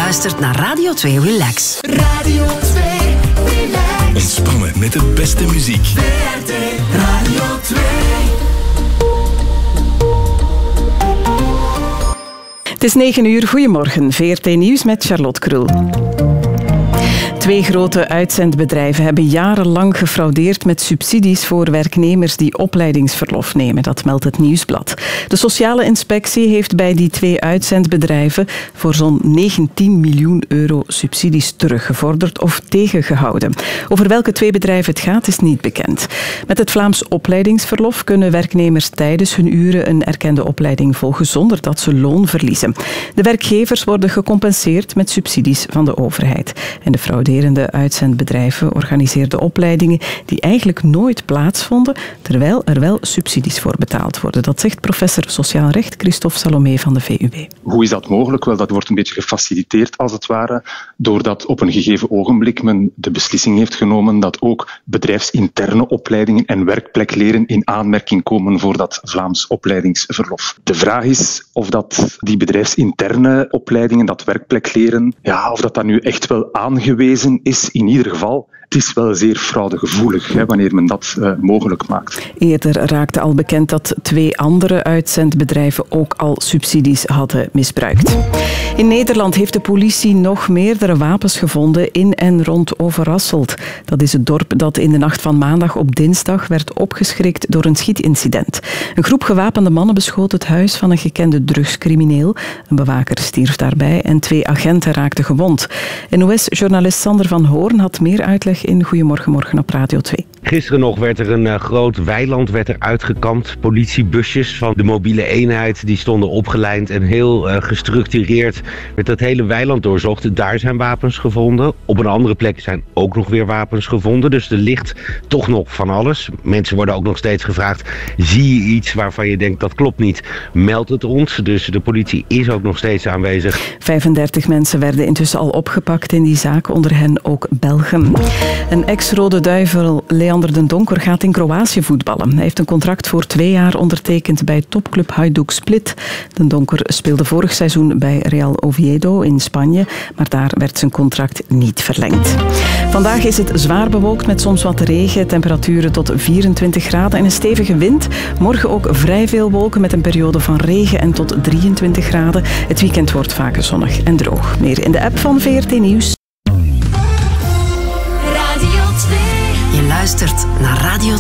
luistert naar Radio 2 Relax. Radio 2 Relax. Ontspannen met de beste muziek. VRT Radio 2. Het is 9 uur. Goedemorgen. VRT Nieuws met Charlotte Krul. 2 grote uitzendbedrijven hebben jarenlang gefraudeerd met subsidies voor werknemers die opleidingsverlof nemen. Dat meldt het Nieuwsblad. De sociale inspectie heeft bij die 2 uitzendbedrijven voor zo'n 19 miljoen euro subsidies teruggevorderd of tegengehouden. Over welke 2 bedrijven het gaat is niet bekend. Met het Vlaams opleidingsverlof kunnen werknemers tijdens hun uren een erkende opleiding volgen zonder dat ze loon verliezen. De werkgevers worden gecompenseerd met subsidies van de overheid. En de frauderende uitzendbedrijven organiseerden opleidingen die eigenlijk nooit plaatsvonden, terwijl er wel subsidies voor betaald worden. Dat zegt professor Sociaal Recht Christophe Salomé van de VUB. Hoe is dat mogelijk? Wel, dat wordt een beetje gefaciliteerd als het ware, doordat op een gegeven ogenblik men de beslissing heeft genomen dat ook bedrijfsinterne opleidingen en werkplekleren in aanmerking komen voor dat Vlaams opleidingsverlof. De vraag is of dat die bedrijfsinterne opleidingen, dat werkplekleren, of dat nu echt wel aangewezen is. In ieder geval, het is wel zeer fraudegevoelig wanneer men dat mogelijk maakt. Eerder raakte al bekend dat 2 andere uitzendbedrijven ook al subsidies hadden misbruikt. In Nederland heeft de politie nog meerdere wapens gevonden in en rond Overasselt. Dat is het dorp dat in de nacht van maandag op dinsdag werd opgeschrikt door een schietincident. Een groep gewapende mannen beschoot het huis van een gekende drugscrimineel. Een bewaker stierf daarbij en 2 agenten raakten gewond. NOS-journalist Sander van Hoorn had meer uitleg in Goedemorgen Morgen op Radio 2. Gisteren nog werd er een groot weiland uitgekampt. Politiebusjes van de mobiele eenheid die stonden opgelijnd en heel gestructureerd werd dat hele weiland doorzocht. Daar zijn wapens gevonden. Op een andere plek zijn ook nog weer wapens gevonden. Dus er ligt toch nog van alles. Mensen worden ook nog steeds gevraagd, zie je iets waarvan je denkt dat klopt niet? Meld het ons. Dus de politie is ook nog steeds aanwezig. 35 mensen werden intussen al opgepakt in die zaak, onder hen ook Belgen. Een ex-Rode Duivel, Leander den Donker, gaat in Kroatië voetballen. Hij heeft een contract voor 2 jaar ondertekend bij topclub Hajduk Split. Den Donker speelde vorig seizoen bij Real Oviedo in Spanje, maar daar werd zijn contract niet verlengd. Vandaag is het zwaar bewolkt met soms wat regen, temperaturen tot 24 graden en een stevige wind. Morgen ook vrij veel wolken met een periode van regen en tot 23 graden. Het weekend wordt vaker zonnig en droog. Meer in de app van VRT Nieuws. Je luistert naar Radio